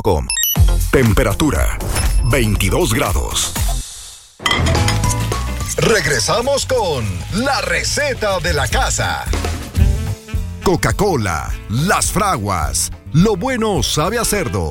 Nuez.com. Temperatura 22 grados. Regresamos con la receta de la casa. Coca-Cola, las fraguas. Lo bueno sabe a cerdo.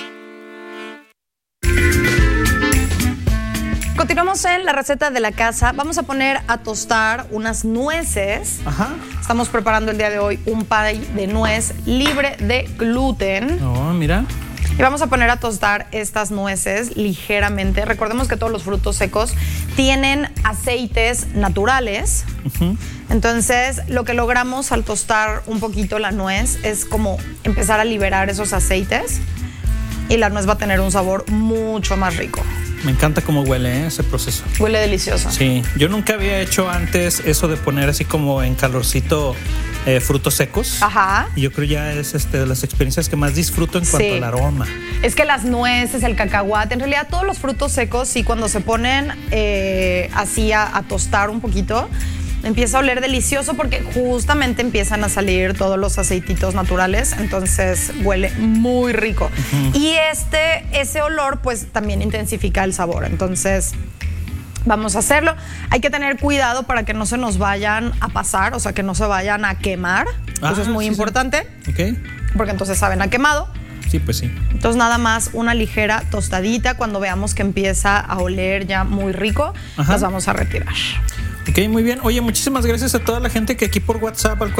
Continuamos en la receta de la casa. Vamos a poner a tostar unas nueces. Ajá. Estamos preparando el día de hoy un pie de nuez libre de gluten. Oh, mira. Y vamos a poner a tostar estas nueces ligeramente. Recordemos que todos los frutos secos tienen aceites naturales. Uh-huh. Entonces, lo que logramos al tostar un poquito la nuez es como empezar a liberar esos aceites y la nuez va a tener un sabor mucho más rico. Me encanta cómo huele ese proceso. Huele delicioso. Sí, yo nunca había hecho antes eso de poner así como en calorcito frutos secos. Ajá. Y yo creo ya es de las experiencias que más disfruto en cuanto al aroma. Es que las nueces, el cacahuate, en realidad todos los frutos secos, sí, cuando se ponen así a tostar un poquito, empieza a oler delicioso porque justamente empiezan a salir todos los aceititos naturales, entonces huele muy rico. Uh-huh. Y ese olor pues también intensifica el sabor, entonces vamos a hacerlo. Hay que tener cuidado para que no se nos vayan a pasar, o sea, que no se vayan a quemar. Eso es muy importante. Sí. Ok. Porque entonces saben a quemado. Sí, pues sí. Entonces nada más una ligera tostadita. Cuando veamos que empieza a oler ya muy rico, las vamos a retirar. Ok, muy bien. Oye, muchísimas gracias a toda la gente que aquí por WhatsApp al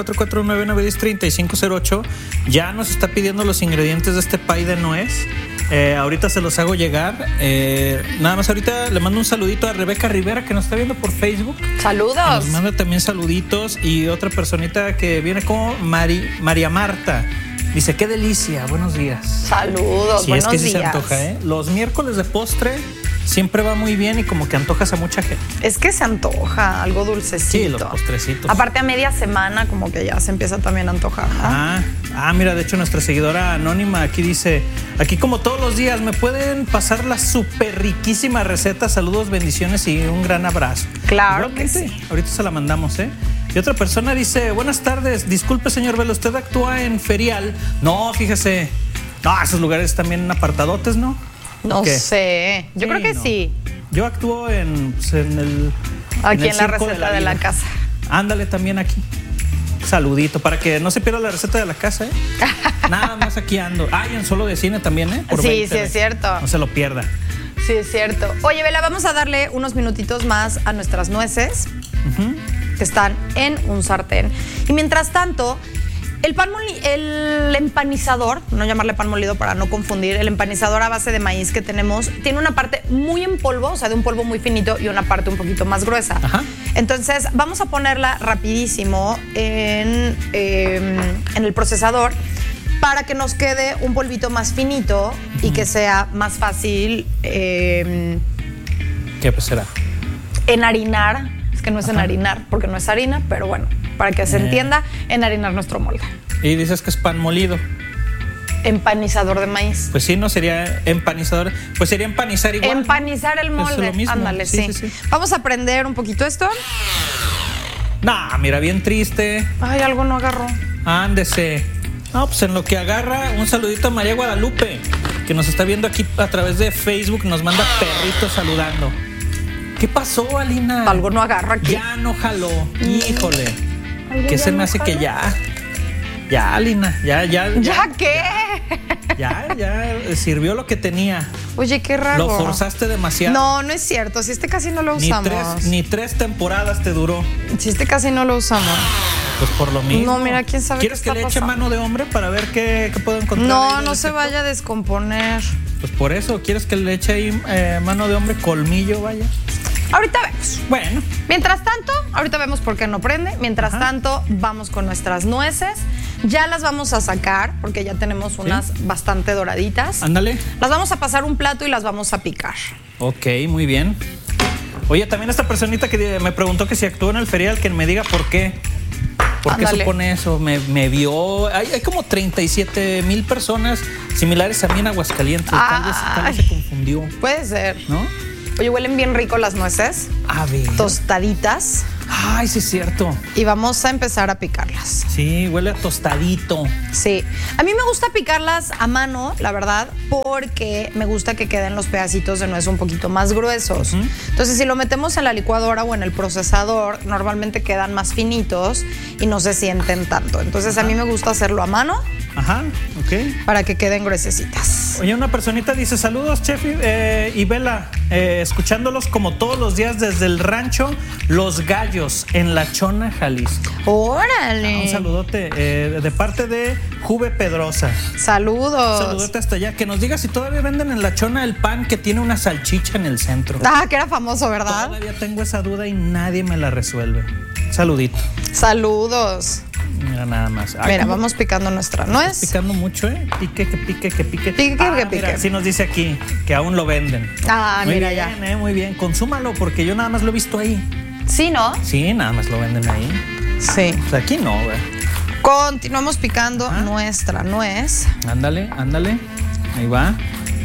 449-910-3508 ya nos está pidiendo los ingredientes de este pie de nuez. Ahorita se los hago llegar. Nada más ahorita le mando un saludito a Rebeca Rivera que nos está viendo por Facebook. ¡Saludos! Nos manda también saluditos. Y otra personita que viene como María Marta. Dice, qué delicia, buenos días. Saludos, sí, buenos es que días. Sí se antoja, ¿eh? Los miércoles de postre siempre va muy bien y como que antojas a mucha gente. Es que se antoja algo dulcecito. Sí, los postrecitos. Aparte a media semana como que ya se empieza también a antojar, ¿no? Mira, de hecho nuestra seguidora anónima aquí dice, aquí como todos los días, ¿me pueden pasar la súper riquísima receta? Saludos, bendiciones y un gran abrazo. Claro que sí. Ahorita se la mandamos, ¿eh? Y otra persona dice, buenas tardes, disculpe señor Vela, ¿usted actúa en Ferial? No, fíjese, no, esos lugares también apartadotes, ¿no? No sé, yo creo que sí. Yo actúo en el... Aquí en la receta de la casa. Ándale también aquí. Saludito, para que no se pierda la receta de la casa, ¿eh? Nada más aquí ando. Y en Solo de Cine también, ¿eh? Por sí, 20, sí, es cierto. No se lo pierda. Sí, es cierto. Oye, Vela, vamos a darle unos minutitos más a nuestras nueces. Que están en un sartén. Y mientras tanto, el empanizador, no llamarle pan molido para no confundir, el empanizador a base de maíz que tenemos, tiene una parte muy en polvo, o sea, de un polvo muy finito y una parte un poquito más gruesa. Ajá. Entonces, vamos a ponerla rapidísimo en el procesador para que nos quede un polvito más finito y que sea más fácil ¿Qué pues será? enharinar. Que no es enharinar, porque no es harina, pero bueno, para que se entienda, enharinar nuestro molde. Y dices que es pan molido. Empanizador de maíz. Pues sí, no sería empanizador, pues sería empanizar igual. Empanizar el molde. Es lo mismo. Ándale, sí. Vamos a prender un poquito esto. Nah, mira, bien triste. Ay, algo no agarró. Ándese. No, pues en lo que agarra, un saludito a María Guadalupe, que nos está viendo aquí a través de Facebook, nos manda perritos saludando. ¿Qué pasó, Alina? Algo no agarra aquí. Ya no jaló. Híjole. ¿Qué se me hace que ya? Ya, Alina. Ya. ¿Ya qué? Ya sirvió lo que tenía. Oye, qué raro. Lo forzaste demasiado. No, no es cierto. Si este casi no lo usamos. Ni tres temporadas te duró. Si este casi no lo usamos. Pues por lo mismo. No, mira, quién sabe. ¿Quieres que le eche mano de hombre para ver qué puedo encontrar? No se vaya a descomponer. Pues por eso, ¿quieres que le eche ahí mano de hombre, colmillo, vaya? Ahorita vemos. Bueno. Mientras tanto, ahorita vemos por qué no prende. Mientras tanto, vamos con nuestras nueces. Ya las vamos a sacar porque ya tenemos unas bastante doraditas. Ándale. Las vamos a pasar un plato y las vamos a picar. Ok, muy bien. Oye, también esta personita que me preguntó que si actuó en el Ferial, que me diga por qué. ¿Por qué supone eso? Me vio. Hay como 37,000 personas similares a mí en Aguascalientes. Tal vez se confundió. Puede ser. ¿No? Oye, huelen bien rico las nueces. A ver. Tostaditas. Ay, sí es cierto. Y vamos a empezar a picarlas. Sí, huele a tostadito. Sí. A mí me gusta picarlas a mano, la verdad, porque me gusta que queden los pedacitos de nuez un poquito más gruesos. Entonces, si lo metemos en la licuadora o en el procesador, normalmente quedan más finitos y no se sienten tanto. Entonces, a mí me gusta hacerlo a mano. Ajá, ok. Para que queden gruesecitas. Oye, una personita dice, saludos, chef y Bella, escuchándolos como todos los días desde el rancho Los Gallos, en La Chona, Jalisco. ¡Órale! Un saludote de parte de Juve Pedrosa. Saludos. Un saludote hasta allá. Que nos diga si todavía venden en La Chona el pan que tiene una salchicha en el centro. Ah, que era famoso, ¿verdad? Todavía tengo esa duda y nadie me la resuelve. Saludito. Saludos. Mira nada más. Ay, mira, vamos picando nuestra nuez. Picando mucho, Pique, que pique, que pique. Pique, que pique. Mira, sí nos dice aquí que aún lo venden. Ah, muy mira bien, ya. Muy bien. Consúmalo porque yo nada más lo he visto ahí. Sí, ¿no? Sí, nada más lo venden ahí. Sí. O sea, aquí no, güey. Continuamos picando nuestra nuez. Ándale. Ahí va.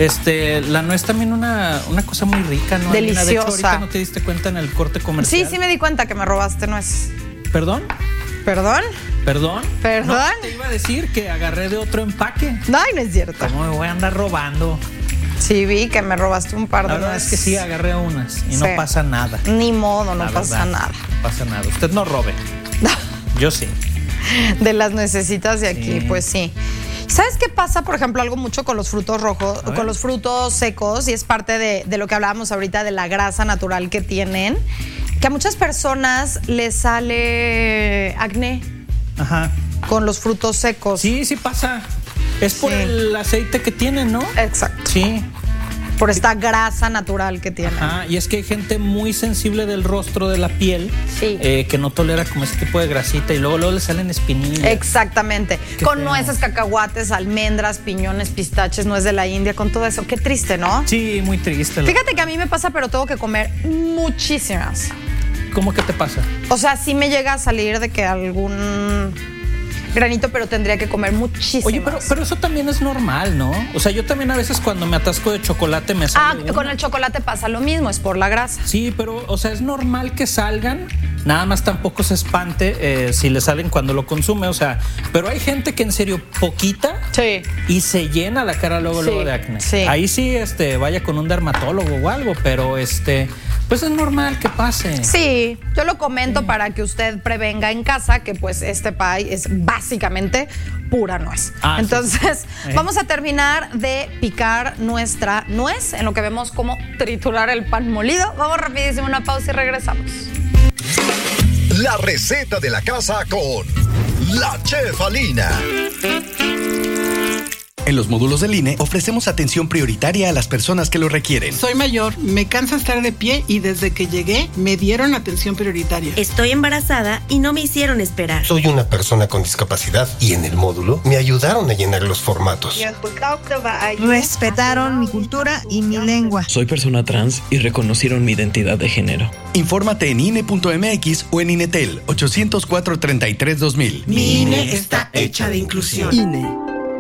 La nuez también una cosa muy rica, ¿no? Deliciosa. De hecho, ahorita no te diste cuenta en el corte comercial. Sí me di cuenta que me robaste nuez. ¿Perdón? ¿Perdón? ¿Perdón? ¿Perdón? No, te iba a decir que agarré de otro empaque. Ay, no es cierto. ¿Cómo me voy a andar robando? Sí, vi que me robaste un par de nueces. La verdad es que sí, agarré unas y no pasa nada. Ni modo, no pasa nada. No pasa nada. Usted no robe. Yo sí. De las nuecesitas de aquí, pues sí. ¿Sabes qué pasa, por ejemplo, algo mucho con los frutos rojos, con los frutos secos? Y es parte de lo que hablábamos ahorita de la grasa natural que tienen. Que a muchas personas les sale acné. Ajá. Con los frutos secos. Sí pasa. Es por el aceite que tienen, ¿no? Exacto. Sí. Por esta grasa natural que tienen. Ajá, y es que hay gente muy sensible del rostro, de la piel, que no tolera como ese tipo de grasita y luego le salen espinillas. Exactamente. Con nueces, cacahuates, almendras, piñones, pistaches, nuez de la India, con todo eso. Qué triste, ¿no? Sí, muy triste. Fíjate que a mí me pasa, pero tengo que comer muchísimas. ¿Cómo que te pasa? O sea, sí me llega a salir de que algún granito, pero tendría que comer muchísimas. Oye, pero eso también es normal, ¿no? O sea, yo también a veces cuando me atasco de chocolate me sale con el chocolate pasa lo mismo, es por la grasa. Sí, pero, o sea, es normal que salgan. Nada más tampoco se espante si le salen cuando lo consume, o sea, pero hay gente que en serio poquita y se llena la cara luego de acné. Sí. Ahí sí, vaya con un dermatólogo o algo, pero pues es normal que pase. Sí, yo lo comento para que usted prevenga en casa que pues este pie es básicamente pura nuez. Entonces, vamos a terminar de picar nuestra nuez en lo que vemos cómo triturar el pan molido. Vamos rapidísimo a una pausa y regresamos. La receta de la casa con la Chef Alina. En los módulos del INE ofrecemos atención prioritaria a las personas que lo requieren. Soy mayor, me cansa estar de pie y desde que llegué me dieron atención prioritaria. Estoy embarazada y no me hicieron esperar. Soy una persona con discapacidad y en el módulo me ayudaron a llenar los formatos. Respetaron mi cultura y mi lengua. Soy persona trans y reconocieron mi identidad de género. Infórmate en INE.mx o en INETEL 804-33-2000. Mi INE está hecha de inclusión. INE.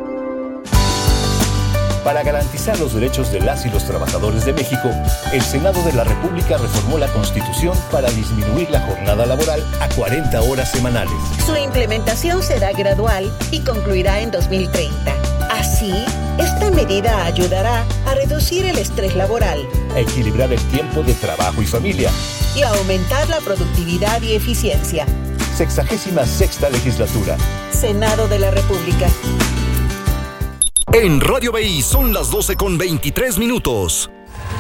Para garantizar los derechos de las y los trabajadores de México, el Senado de la República reformó la Constitución para disminuir la jornada laboral a 40 horas semanales. Su implementación será gradual y concluirá en 2030. Así, esta medida ayudará a reducir el estrés laboral, a equilibrar el tiempo de trabajo y familia y a aumentar la productividad y eficiencia. 66ª legislatura. Senado de la República. En Radio BI son las 12:23.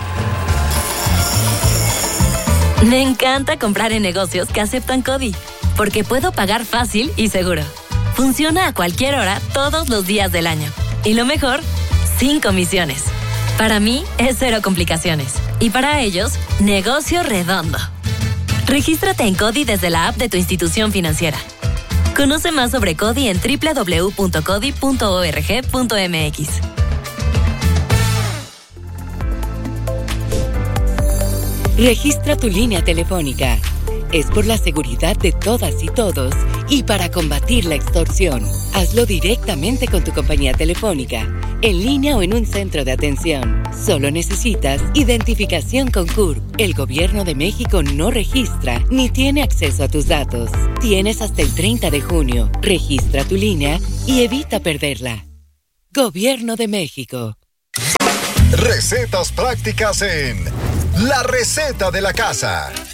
Me encanta comprar en negocios que aceptan CODI, porque puedo pagar fácil y seguro. Funciona a cualquier hora, todos los días del año. Y lo mejor, sin comisiones. Para mí, es cero complicaciones. Y para ellos, negocio redondo. Regístrate en CODI desde la app de tu institución financiera. Conoce más sobre CODI en www.codi.org.mx. Registra tu línea telefónica. Es por la seguridad de todas y todos Y para combatir la extorsión, hazlo directamente con tu compañía telefónica, en línea o en un centro de atención. Solo necesitas identificación con CURP. El Gobierno de México no registra ni tiene acceso a tus datos. Tienes hasta el 30 de junio. Registra tu línea y evita perderla. Gobierno de México. Recetas prácticas en La Receta de la Casa.